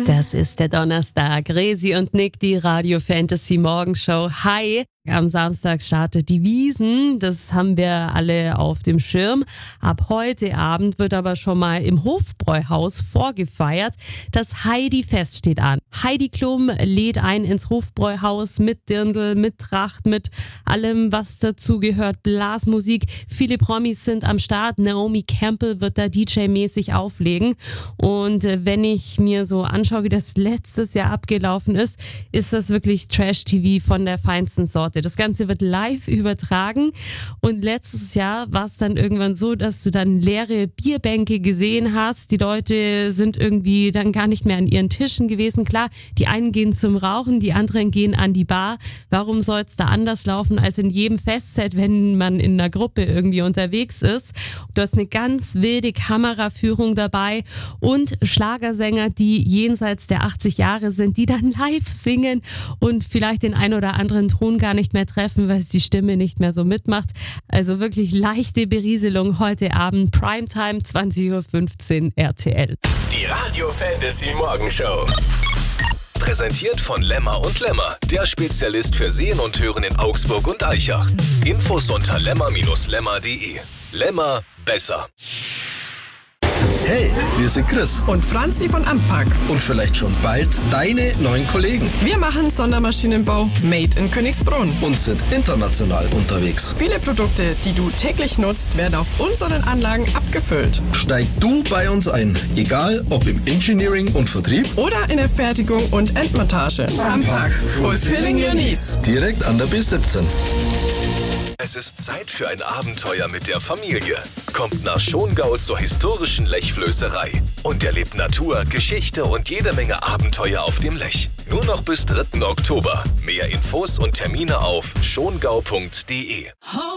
Das ist der Donnerstag. Resi und Nick, die Radio Fantasy Morgenshow. Hi! Am Samstag startet die Wiesn. Das haben wir alle auf dem Schirm. Ab heute Abend wird aber schon mal im Hofbräuhaus vorgefeiert. Das Heidi-Fest steht an. Heidi Klum lädt ein ins Hofbräuhaus mit Dirndl, mit Tracht, mit allem, was dazu gehört. Blasmusik. Viele Promis sind am Start. Naomi Campbell wird da DJ-mäßig auflegen. Und wenn ich mir so anschaue, wie das letztes Jahr abgelaufen ist, ist das wirklich Trash-TV von der feinsten Sorte. Das Ganze wird live übertragen und letztes Jahr war es dann irgendwann so, dass du dann leere Bierbänke gesehen hast. Die Leute sind irgendwie dann gar nicht mehr an ihren Tischen gewesen. Klar, die einen gehen zum Rauchen, die anderen gehen an die Bar. Warum soll es da anders laufen als in jedem Festzelt, wenn man in einer Gruppe irgendwie unterwegs ist? Du hast eine ganz wilde Kameraführung dabei und Schlagersänger, die jenseits der 80 Jahre sind, die dann live singen und vielleicht den ein oder anderen Ton gar nicht mehr treffen, weil die Stimme nicht mehr so mitmacht. Also wirklich leichte Berieselung heute Abend, Primetime, 20.15 Uhr RTL. Die Radio Fantasy Morgenshow. Präsentiert von Lemmer und Lemmer, der Spezialist für Sehen und Hören in Augsburg und Aichach. Infos unter lemmer-lemmer.de. Lemmer besser. Hey, wir sind Chris und Franzi von Ampac. und vielleicht schon bald deine neuen Kollegen Wir machen Sondermaschinenbau made in Königsbrunn. und sind international unterwegs. Viele Produkte, die du täglich nutzt, werden auf unseren Anlagen abgefüllt. Steig du bei uns ein, egal ob im Engineering und Vertrieb, Oder in der Fertigung und Endmontage. Ampac, fulfilling your needs. direkt an der B17. Es ist Zeit für ein Abenteuer mit der Familie. Kommt nach Schongau zur historischen Lechflößerei und erlebt Natur, Geschichte und jede Menge Abenteuer auf dem Lech. Nur noch bis 3. Oktober. Mehr Infos und Termine auf schongau.de.